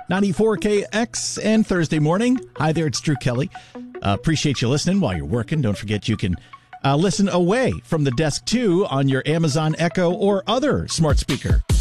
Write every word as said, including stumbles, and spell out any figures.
ninety-four K X and Thursday morning. Hi there, it's Drew Kelly. Uh, appreciate you listening while you're working. Don't forget you can uh, listen away from the desk too on your Amazon Echo or other smart speaker.